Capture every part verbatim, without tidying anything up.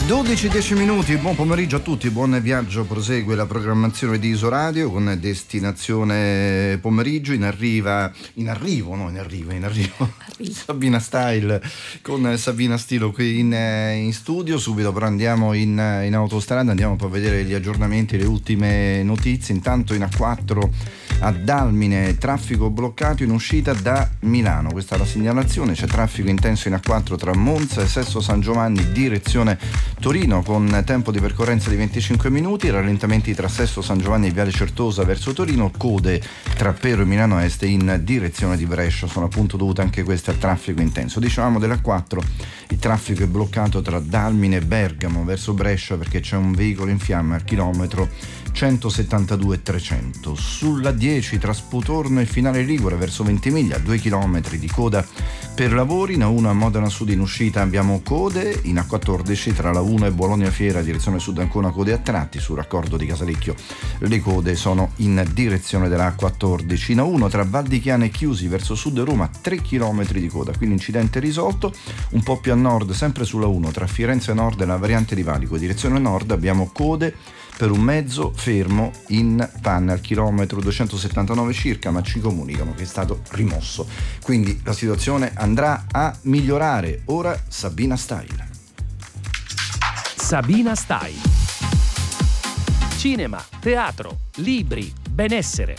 dodici e dieci minuti, buon pomeriggio a tutti, buon viaggio, prosegue la programmazione di Isoradio con destinazione pomeriggio, in arriva, in arrivo, no in arrivo, in arrivo, Sabina Style con Sabina Stilo qui in, in studio, subito però andiamo in, in autostrada, andiamo poi a vedere gli aggiornamenti, le ultime notizie, intanto in A quattro a Dalmine, traffico bloccato in uscita da Milano, questa è la segnalazione, c'è traffico intenso in A quattro tra Monza e Sesto San Giovanni direzione Torino con tempo di percorrenza di venticinque minuti, rallentamenti tra Sesto San Giovanni e Viale Certosa verso Torino, code tra Pero e Milano Est in direzione di Brescia, sono appunto dovute anche queste al traffico intenso. Dicevamo dell'A quattro, il traffico è bloccato tra Dalmine e Bergamo verso Brescia perché c'è un veicolo in fiamme al chilometro centosettantadue e trecento. Sulla dieci tra Sputorno e Finale Ligure verso Ventimiglia, due chilometri di coda per lavori. In A uno a Modena Sud in uscita abbiamo code, in A quattordici tra la uno e Bologna Fiera direzione Sud ancora code a tratti, sul raccordo di Casalecchio le code sono in direzione della A quattordici. In A uno tra Val di Chiana e Chiusi verso Sud Roma, tre chilometri di coda, quindi incidente risolto. Un po' più a nord, sempre sulla uno tra Firenze Nord e la variante di Valico direzione nord abbiamo code per un mezzo fermo in panne al chilometro duecentosettantanove circa, ma ci comunicano che è stato rimosso, quindi la situazione andrà a migliorare. Ora Sabina Style. Sabina Style. Cinema, teatro, libri, benessere.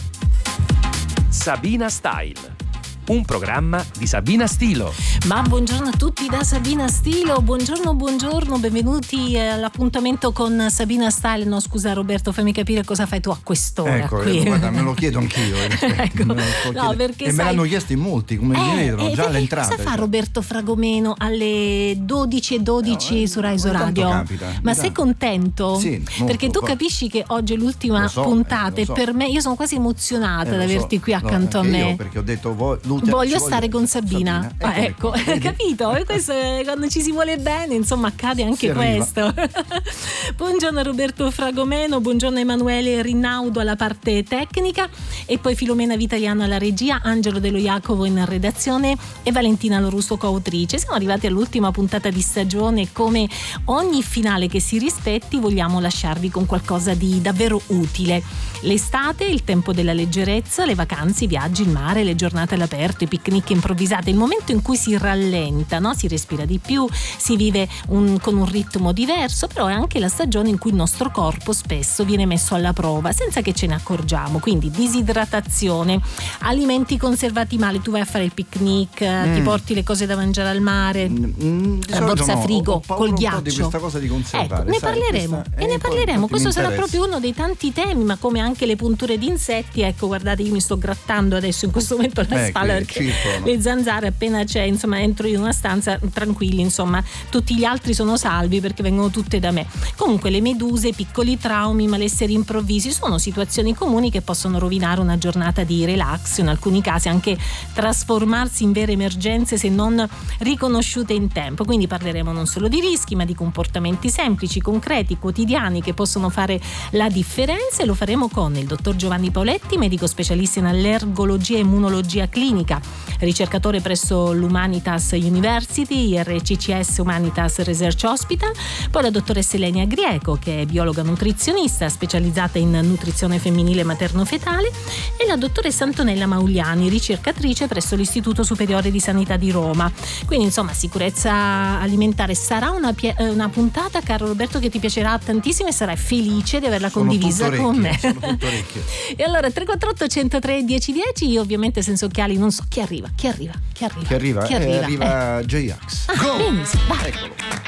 Sabina Style. Un programma di Sabina Stilo. Ma buongiorno a tutti da Sabina Stilo, buongiorno, buongiorno, benvenuti all'appuntamento con Sabina Style. No, scusa Roberto, fammi capire cosa fai tu a quest'ora. Ecco, qui. Eh, guarda, me lo chiedo anch'io. Ecco. Me lo No, perché e sai, me l'hanno chiesto in molti, come eh, vi vedono, eh, già all'entrata. Cosa fa cioè. Roberto Fragomeno alle dodici e dodici no, eh, su Rai ogni tanto Radio? capita, Ma ogni sei tanto. contento? Sì, molto, perché tu poi. capisci che oggi è l'ultima Lo so, puntata eh, e lo so. per me, io sono quasi emozionata Eh, ad lo averti so. qui No, accanto a anche me. io, perché ho detto vo- l'ultima, Voglio ci stare con Sabina. Sabina. Ah, ecco, vedi? capito? E questo è, quando ci si vuole bene, insomma, accade anche Si arriva. questo. Buongiorno Roberto Fragomeno, buongiorno Emanuele Rinaudo alla parte tecnica e poi Filomena Vitaliano alla regia, Angelo Dello Iacovo in redazione e Valentina Lorusso coautrice. Siamo arrivati all'ultima puntata di stagione e come ogni finale che si rispetti vogliamo lasciarvi con qualcosa di davvero utile. L'estate, il tempo della leggerezza, le vacanze, i viaggi, il mare, le giornate all'aperto, i picnic improvvisati, il momento in cui si rallenta, no? Si respira di più, si vive un, con un ritmo diverso, però è anche la stagione in cui il nostro corpo spesso viene messo alla prova senza che ce ne accorgiamo, quindi disidratazione, alimenti conservati male, tu vai a fare il picnic, mm. ti porti le cose da mangiare al mare, mm, la borsa no, frigo ho, ho col un ghiaccio. po' di questa cosa di conservare, ecco, ne sai, parleremo questa, e ne parleremo, questo sarà interessa. proprio uno dei tanti temi, ma come anche le punture di insetti. Ecco, guardate, io mi sto grattando adesso in questo momento la eh, spalla qui, perché circolano. le zanzare appena c'è, insomma, entro in una stanza tranquilli, insomma, tutti gli altri sono salvi perché vengono tutte da me. Comunque le meduse, piccoli traumi, malesseri improvvisi sono situazioni comuni che possono rovinare una giornata di relax, in alcuni casi anche trasformarsi in vere emergenze se non riconosciute in tempo. Quindi parleremo non solo di rischi ma di comportamenti semplici, concreti, quotidiani che possono fare la differenza, e lo faremo con il dottor Giovanni Paoletti, medico specialista in allergologia e immunologia clinica, ricercatore presso l'Humanitas University, I R C C S Humanitas Research Hospital, poi la dottoressa Elenia Grieco che è biologa nutrizionista specializzata in nutrizione femminile materno-fetale, e la dottoressa Antonella Mauliani, ricercatrice presso l'Istituto Superiore di Sanità di Roma. Quindi insomma sicurezza alimentare sarà una, pie- una puntata, caro Roberto, che ti piacerà tantissimo e sarai felice di averla sono condivisa con me. Sono tutto orecchie. E allora tre quattro otto uno zero tre dieci dieci, io ovviamente senza occhiali non so chi arriva, chi arriva, chi arriva. Chi arriva? Chi Eh, arriva? arriva J-Ax. Ah, benissimo, vai. Eccolo.